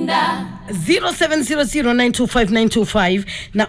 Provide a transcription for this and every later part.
0700925925 na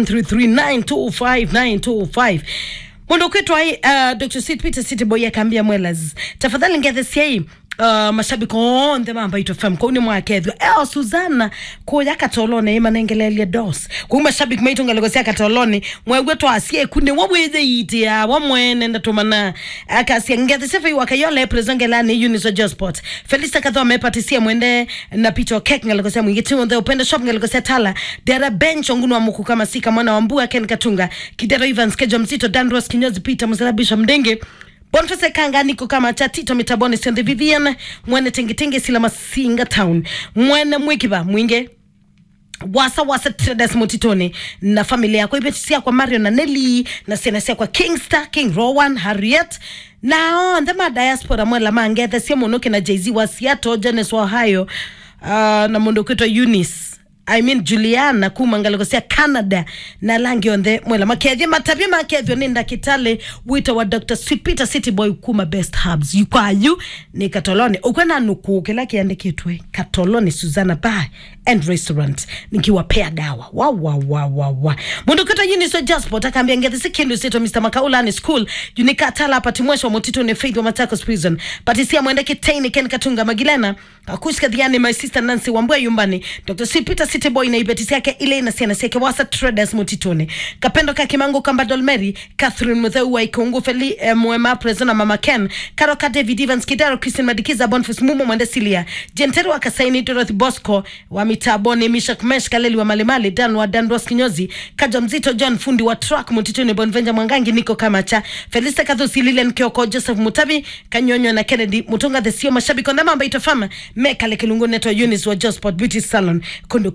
0733925925. Mundo kwetu Dr. Sid Peter City Boy akambia Mwelaz tafadhali ngethesiei mashabiki onde mamba ito fam ko ni mwakedho Suzana ko yakatolone imanengelelia dos ko mashabiki maitu ngalegosia katolone mwegweto asie kunde wobweze yitia wamwene ndatomana akasia ngethesia fe wakayole prezongelani Uniso Josport Felista kadho amepatisia mwende na picho kek ngalegosia mwingiti onde upenda shop ngalegosia tala dera bench ngunu amuku kama sika mwana wambua Ken Katunga Kidero Evans Kejo Msito Dandros Kinyozi Peter Musalabisha Mdenge Bonfese kanga niko kama chatito mitaboni Sende Vivian mwene tengetenge sila Masinga Town mwene mwikiba mwinge wasa traders motitone na familia yako ibetisia kwa Mario na Nelly na senasia kwa Kingstar King Rowan Harriet na ndema diaspora mwela mangethe sia monoke na Jay-Z wa Seattle Janice wa Ohio na mondo kwetu Eunice Juliana kumangalikosia Canada na langi onde mwela makedhi matabia makedhi nenda Kitale wito wa Dr. Peter City Boy kuma best hubs yukayu ni Katolone ukwena nuku kila kiande kitwe Katolone Suzana Bar and Restaurant nikiwapea dawa wa mundu kata Uniso Josport akambia ngezi sikindu sito Mr. Makaulani School Junika Tala patimwesho motito ne Faith wa Machakos Prison patisia mwende Kitaini Ken Katunga Magilena akushika dhiani my sister Nancy Wambua yumbani Dr. Peter City Boy na ibetisi yake ile inasiana siake wasa traders motitone kapendo kakimangu kamba Dolmeri Catherine Mutheu wa Ikungu Feli Mwema Prezona Mama Ken Karoka David Evans Kidaro Christine Madikiza Boniface Mumo Mwende Silia Jentero wa Kasaini Dorothy Bosco wa Mitabone Mishak Mesh Kaleli wa Malimali Dan wa Dandros Kinyozi Kaja Mzito John Fundi wa Truck Motitone Bonvenja Mwangangi Niko Kamacha Felista Kathusi Lilian Kioko Joseph Mutabi Kanyonyo na Kennedy Mutunga the Sio mashabiki ondama ambayo itofama Meka Lekelungu Neto Eunice wa Josport Beauty Salon Kondo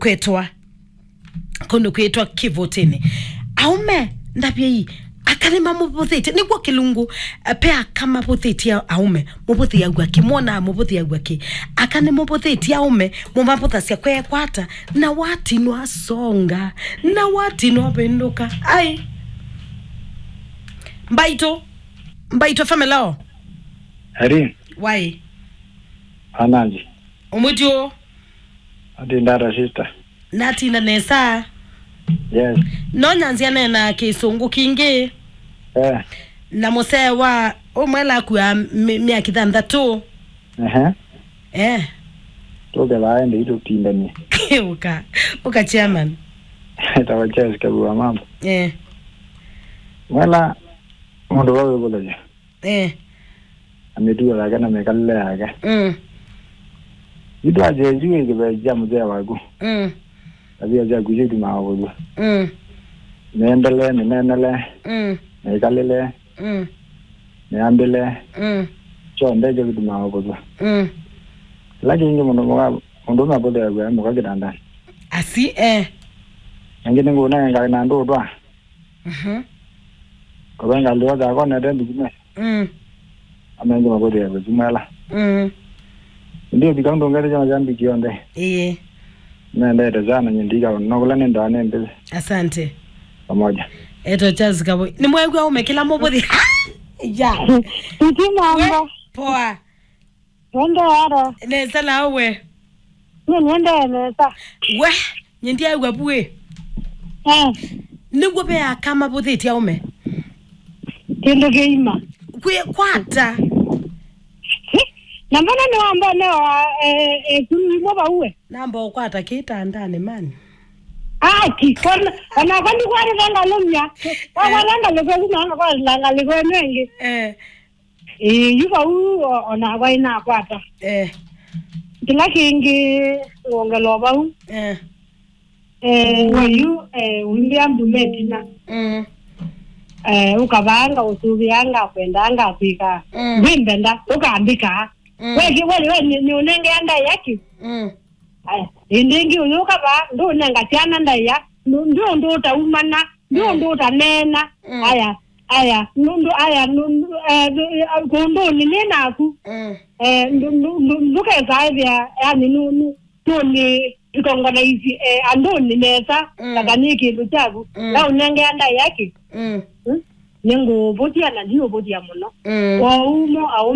kwetwa Kivotini aume ndabye hii akanema mubothete nigwo kilungu pea kama bothete ya aume mubothi yagwa kimona mubothi yagwa ki akane mubothete ya aume mumabotha sia kwe kwata na wati no asonga na wati no bendoka ai mbaito famelao Hari why anaji umudio adi ndara sister nati na nesa yes no nyanziane na kisungu kingi na musewa omwela kwa miaka 3 toge baende ito tindani uka chairman tawaches kabwa mambo wala ndo wawe bolaje ametua laga na mekalle laga ito aje jiwe ke jamu je wagu abia ja guje di mawo nendele nenele mekalele neambele cho ndeje di mawo lagi ngi mondo na bode ya mo kagiranda asi ngene ngona ngana ndo dwa ko benga ndo da ko na dendu kume amengo mabode ya jumala ndio bikando ngere jama jambi kionde na ndio zana nyindiga nogola nenda nende asante pamoja eto chazi kabo ni mwegwa umekila mobodi ya Ntimamba poa wende ara neza lawe nende neza we nyindia egwa buwe nigwo be akama botheti ya ume tendo geima kwe kwata na mbona ni wamba newa kunimo bawe namba ukwata kita ndani man aki kona kwani kwani ranga lumya ranga lego kuna kwa ranga lego nenge yuba ona kwa ina kwata kila kingi ngelo bawu wayu umbia mdumetina ukabanga usubianga kwendanga kwika wimbenda ukaambika wewe ni unenge anda yaki indingi uyuka ba ndo nenga tiana ndaya ndo utaumana ndo utanena aya ndo ni nena ku ndo keza yani ni ikongana hizi ando ni nesa taganiki lutagu na unenge anda yaki nengo bodia na ndio bodia muno wa umo